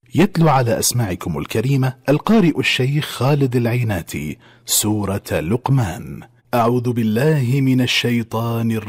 يتلو على أسماعكم الكريمة القارئ الشيخ خالد العيناتي سورة لقمان. أعوذ بالله من الشيطان الرجيم.